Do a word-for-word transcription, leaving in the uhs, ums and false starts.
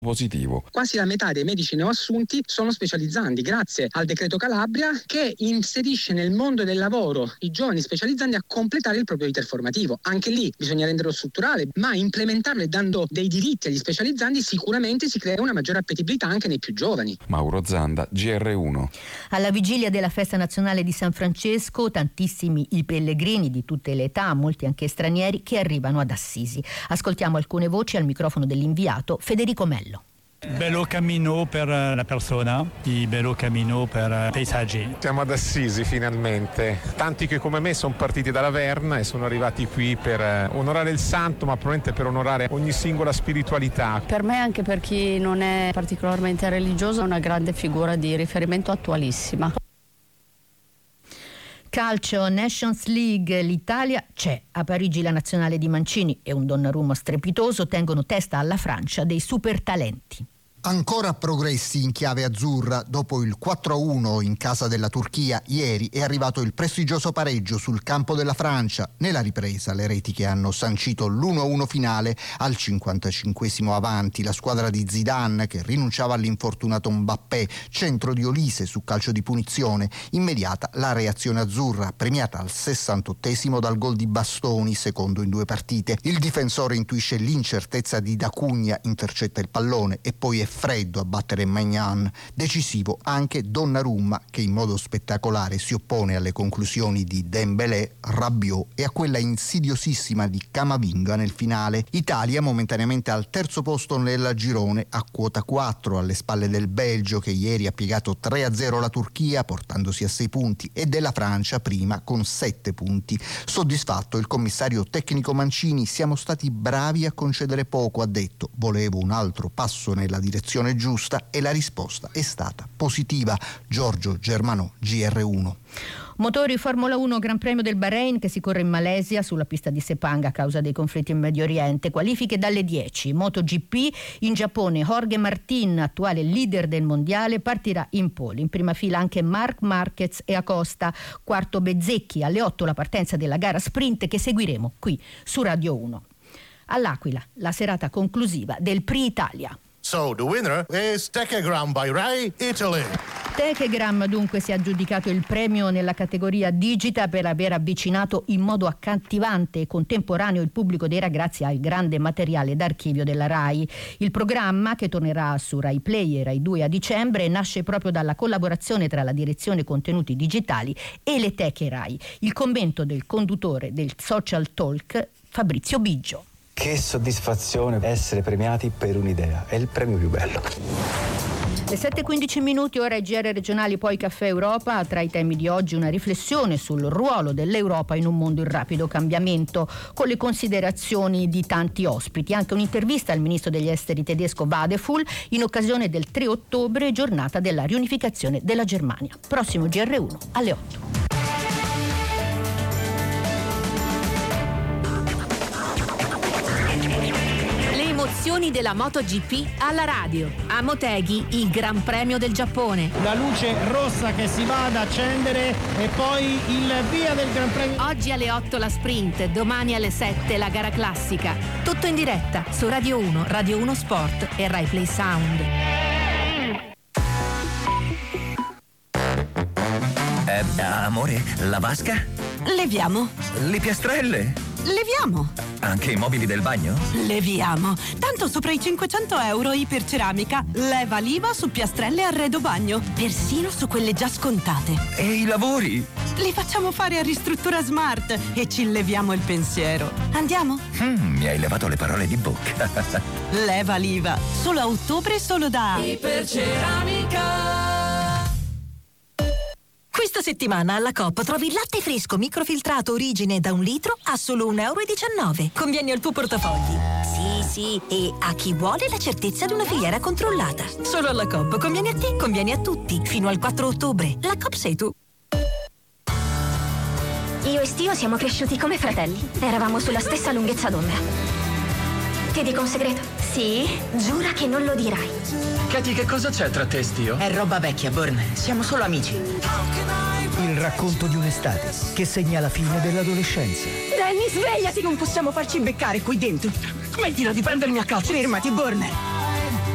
positivo. Quasi la metà dei medici neoassunti sono specializzandi grazie al decreto Calabria, che inserisce nel mondo del lavoro i giovani specializzandi a completare il proprio iter formativo. Anche lì bisogna renderlo strutturale, ma implementarlo e dando dei diritti agli specializzandi sicuramente si crea una maggiore appetibilità anche nei più giovani. Mauro Zanda, G R uno. Alla vigilia della festa nazionale di San Francesco, tantissimi i pellegrini di tutte le età, molti anche stranieri, che arrivano ad Assisi. Ascoltiamo alcune voci al microfono dell'inviato Federico Mello. Bello cammino per la persona, di bello cammino per i paesaggi. Siamo ad Assisi finalmente, tanti che come me sono partiti da Laverna e sono arrivati qui per onorare il santo, ma probabilmente per onorare ogni singola spiritualità. Per me, anche per chi non è particolarmente religioso, è una grande figura di riferimento attualissima. Calcio, Nations League, l'Italia c'è. A Parigi la nazionale di Mancini e un Donnarumma strepitoso tengono testa alla Francia dei super talenti. Ancora progressi in chiave azzurra. Dopo il quattro a uno in casa della Turchia ieri è arrivato il prestigioso pareggio sul campo della Francia. Nella ripresa le reti che hanno sancito l'uno a uno finale. Al cinquantacinquesimo avanti la squadra di Zidane, che rinunciava all'infortunato Mbappé, centro di Olise su calcio di punizione. Immediata la reazione azzurra, premiata al sessantottesimo dal gol di Bastoni, secondo in due partite. Il difensore intuisce l'incertezza di D'Acugna, intercetta il pallone e poi è freddo a battere Maignan. Decisivo anche Donnarumma, che in modo spettacolare si oppone alle conclusioni di Dembélé, Rabiot e a quella insidiosissima di Camavinga nel finale. Italia momentaneamente al terzo posto nel girone, a quota quattro, alle spalle del Belgio, che ieri ha piegato tre a zero la Turchia portandosi a sei punti, e della Francia prima con sette punti. Soddisfatto il commissario tecnico Mancini: siamo stati bravi a concedere poco, ha detto, volevo un altro passo nella direzione giusta e la risposta è stata positiva. Giorgio Germanò, G R uno. Motori Formula uno Gran Premio del Bahrain, che si corre in Malesia sulla pista di Sepang a causa dei conflitti in Medio Oriente. Qualifiche dalle dieci. MotoGP in Giappone, Jorge Martin, attuale leader del mondiale, partirà in pole. In prima fila anche Marc Marquez e Acosta. Quarto Bezzecchi. Alle otto la partenza della gara sprint, che seguiremo qui su Radio uno. All'Aquila la serata conclusiva del Prix Italia. So the winner is Techegram by Rai Italy. Techegram dunque si è aggiudicato il premio nella categoria Digita per aver avvicinato in modo accattivante e contemporaneo il pubblico dei ragazzi al grande materiale d'archivio della Rai. Il programma, che tornerà su Rai Play e Rai due a dicembre, nasce proprio dalla collaborazione tra la direzione contenuti digitali e le Teche Rai. Il commento del conduttore del Social Talk, Fabrizio Biggio. Che soddisfazione essere premiati per un'idea, è il premio più bello. Le sette e quindici minuti, ora i G R regionali, poi Caffè Europa. Tra i temi di oggi una riflessione sul ruolo dell'Europa in un mondo in rapido cambiamento, con le considerazioni di tanti ospiti. Anche un'intervista al ministro degli esteri tedesco Vadeful in occasione del tre ottobre, giornata della riunificazione della Germania. Prossimo G R uno alle otto. Emozioni della MotoGP alla radio. A Motegi, il Gran Premio del Giappone. La luce rossa che si va ad accendere e poi il via del Gran Premio. Oggi alle otto la sprint, domani alle sette la gara classica. Tutto in diretta su Radio uno, Radio uno Sport e Rai Play Sound. Eh, amore, la vasca? Leviamo. Le piastrelle? Leviamo. Anche i mobili del bagno? Leviamo. Tanto sopra i cinquecento euro Iperceramica. Leva l'I V A su piastrelle e arredo bagno. Persino su quelle già scontate. E i lavori? Li facciamo fare a Ristruttura Smart e ci leviamo il pensiero. Andiamo? Mm, mi hai levato le parole di bocca. Leva l'I V A. Solo a ottobre, solo da Iperceramica. Questa settimana alla Coop trovi il latte fresco microfiltrato origine da un litro a solo un euro e diciannove. Conviene al tuo portafogli. Sì, sì, e a chi vuole la certezza di una filiera controllata. Solo alla Coop. Conviene a te, conviene a tutti. Fino al quattro ottobre. La Coop sei tu. Io e Stio siamo cresciuti come fratelli. Eravamo sulla stessa lunghezza d'onda. Ti dico un segreto? Sì? Giura che non lo dirai. Katy, che cosa c'è tra te e Stio? È roba vecchia, Burn. Siamo solo amici. Il racconto di un'estate che segna la fine dell'adolescenza. Danny, svegliati! Non possiamo farci beccare qui dentro. Smettila di prendermi a calcio. Fermati, Burn.